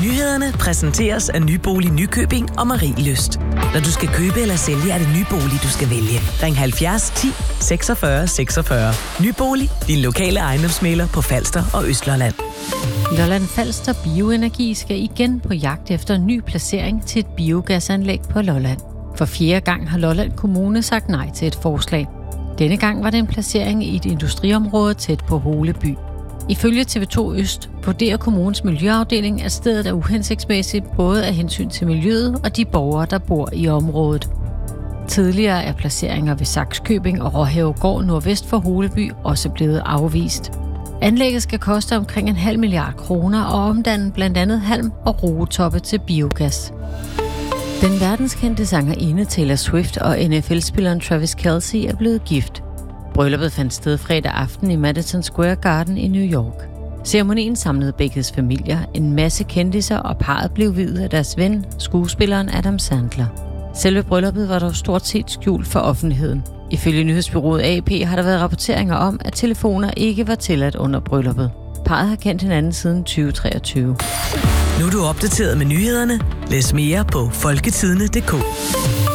Nyhederne præsenteres af Nybolig Nykøbing og Marielyst. Når du skal købe eller sælge, er det Nybolig, du skal vælge. Ring 70 10 46 46. Nybolig, din lokale ejendomsmægler på Falster og Østlolland. Lolland Falster Bioenergi skal igen på jagt efter en ny placering til et biogasanlæg på Lolland. For 4. gang har Lolland Kommune sagt nej til et forslag. Denne gang var det en placering i et industriområde tæt på Holeby. Ifølge TV2 Øst vurderer kommunens miljøafdeling, at stedet er uhensigtsmæssigt både af hensyn til miljøet og de borgere, der bor i området. Tidligere er placeringer ved Sakskøbing og Råhavegård nordvest for Holeby også blevet afvist. Anlægget skal koste omkring 0,5 milliard kroner og omdanne blandt andet halm og rugetoppe til biogas. Den verdenskendte sangerinde Taylor Swift og NFL-spilleren Travis Kelce er blevet gift. Brylluppet fandt sted fredag aften i Madison Square Garden i New York. Ceremonien samlede begges familier, en masse kendisser, og parret blev viet af deres ven, skuespilleren Adam Sandler. Selve brylluppet var dog stort set skjult for offentligheden. Ifølge nyhedsbureauet AP har der været rapporteringer om, at telefoner ikke var tilladt under brylluppet. Parret har kendt hinanden siden 2023. Nu er du opdateret med nyhederne. Læs mere på folketidene.dk.